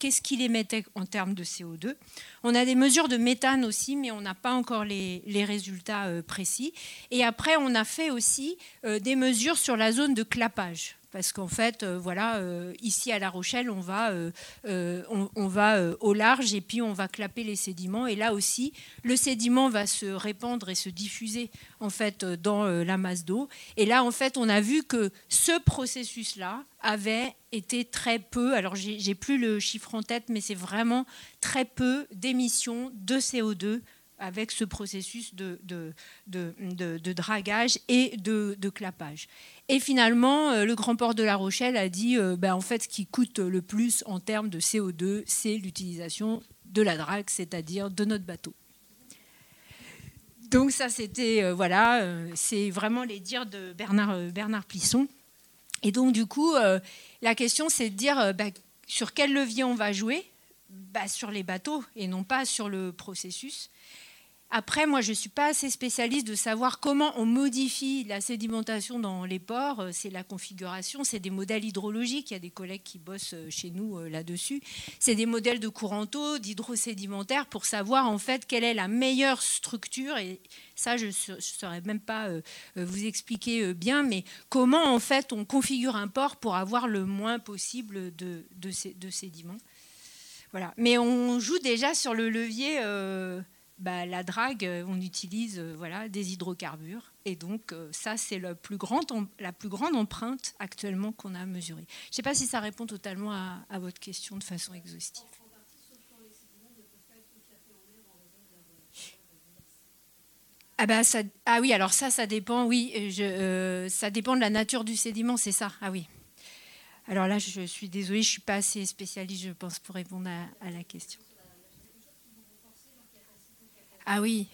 qu'est-ce qu'il émettait en termes de CO2. On a des mesures de méthane aussi, mais on n'a pas encore les résultats précis. Et après, on a fait aussi des mesures sur la zone de clapage. Parce qu'en fait, ici à La Rochelle, on va au large et puis on va clapper les sédiments. Et là aussi, le sédiment va se répandre et se diffuser en fait dans la masse d'eau. Et là, en fait, on a vu que ce processus-là avait été très peu. Alors, j'ai plus le chiffre en tête, mais c'est vraiment très peu d'émissions de CO2 avec ce processus de dragage et de clapage. Et finalement, le Grand Port de La Rochelle a dit en fait, ce qui coûte le plus en termes de CO2, c'est l'utilisation de la drague, c'est-à-dire de notre bateau. Donc ça, c'était, c'est vraiment les dires de Bernard Plisson. Et donc, du coup, la question, c'est de dire sur quel levier on va jouer, sur les bateaux et non pas sur le processus. Après, moi, je ne suis pas assez spécialiste de savoir comment on modifie la sédimentation dans les ports. C'est la configuration, c'est des modèles hydrologiques. Il y a des collègues qui bossent chez nous là-dessus. C'est des modèles de courant d'eau, d'hydrosédimentaire pour savoir en fait quelle est la meilleure structure. Et ça, je ne saurais même pas vous expliquer bien, mais comment en fait on configure un port pour avoir le moins possible de sédiments. Voilà. Mais on joue déjà sur le levier... la drague, on utilise des hydrocarbures. Et donc, ça, c'est la plus grande empreinte actuellement qu'on a mesurée. Je ne sais pas si ça répond totalement à votre question de façon exhaustive. Oui, alors ça dépend, oui. Ça dépend de la nature du sédiment, c'est ça. Ah oui. Alors là, je suis désolée, je ne suis pas assez spécialiste, je pense, pour répondre à la question. Ah oui.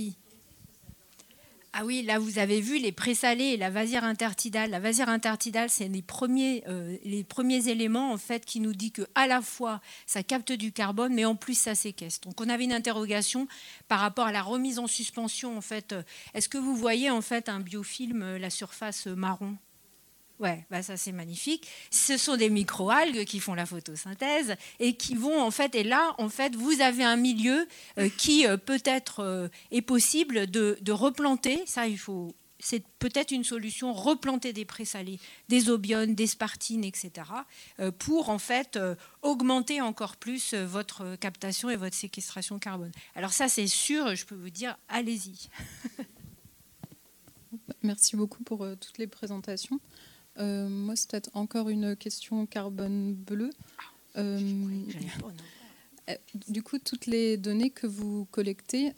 Ah oui, là vous avez vu les présalés et la vasière intertidale. La vasière intertidale, c'est les premiers éléments en fait qui nous dit que à la fois ça capte du carbone, mais en plus ça séquestre. Donc on avait une interrogation par rapport à la remise en suspension en fait. Est-ce que vous voyez en fait un biofilm, la surface marron? Ouais, ça c'est magnifique. Ce sont des microalgues qui font la photosynthèse et qui vont en fait. Et là, en fait, vous avez un milieu qui peut-être est possible de replanter. Ça, c'est peut-être une solution, replanter des présalés, des obiones, des spartines, etc. Pour en fait augmenter encore plus votre captation et votre séquestration carbone. Alors ça, c'est sûr. Je peux vous dire, allez-y. Merci beaucoup pour toutes les présentations. Moi, c'est peut-être encore une question carbone bleu. Du coup, toutes les données que vous collectez,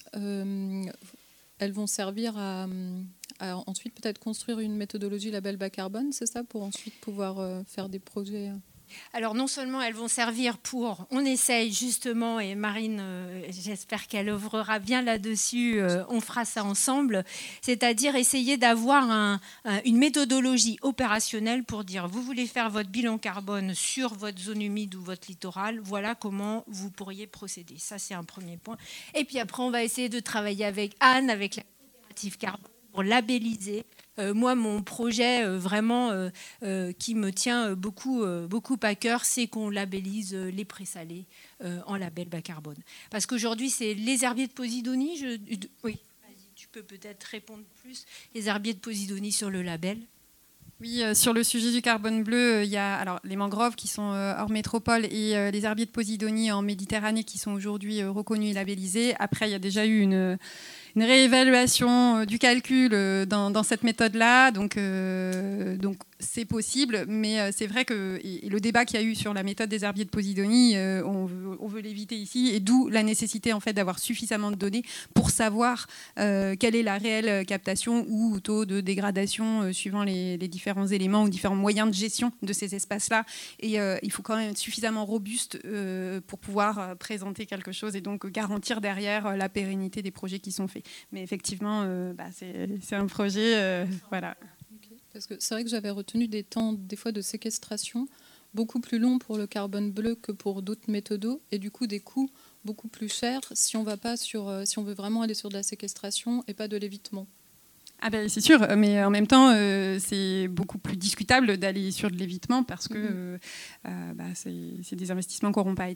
elles vont servir à ensuite peut-être construire une méthodologie label bas carbone, c'est ça, pour ensuite pouvoir faire des projets Alors non seulement elles vont servir pour, on essaye justement, et Marine, j'espère qu'elle œuvrera bien là-dessus, on fera ça ensemble, c'est-à-dire essayer d'avoir une méthodologie opérationnelle pour dire, vous voulez faire votre bilan carbone sur votre zone humide ou votre littoral, voilà comment vous pourriez procéder. Ça, c'est un premier point. Et puis après, on va essayer de travailler avec Anne, avec la coopérative carbone, pour labelliser. Moi, mon projet vraiment qui me tient beaucoup à cœur, c'est qu'on labellise les présalés en label bas carbone. Parce qu'aujourd'hui, c'est les herbiers de Posidonie. Oui, vas-y, tu peux peut-être répondre plus. Les herbiers de Posidonie sur le label. Oui, sur le sujet du carbone bleu, il y a alors, les mangroves qui sont hors métropole et les herbiers de Posidonie en Méditerranée qui sont aujourd'hui reconnus et labellisés. Après, il y a déjà eu une réévaluation du calcul dans cette méthode-là. Donc c'est possible, mais c'est vrai que et le débat qu'il y a eu sur la méthode des herbiers de Posidonie, on veut l'éviter ici, et d'où la nécessité en fait d'avoir suffisamment de données pour savoir quelle est la réelle captation ou taux de dégradation suivant les différents éléments ou différents moyens de gestion de ces espaces-là. Et il faut quand même être suffisamment robuste pour pouvoir présenter quelque chose et donc garantir derrière la pérennité des projets qui sont faits. Mais effectivement, c'est un projet, voilà. Parce que c'est vrai que j'avais retenu des temps, des fois, de séquestration beaucoup plus longs pour le carbone bleu que pour d'autres méthodos, et du coup des coûts beaucoup plus chers si on veut vraiment aller sur de la séquestration et pas de l'évitement. Ah ben, c'est sûr, mais en même temps, c'est beaucoup plus discutable d'aller sur de l'évitement parce que c'est des investissements qui n'auront pas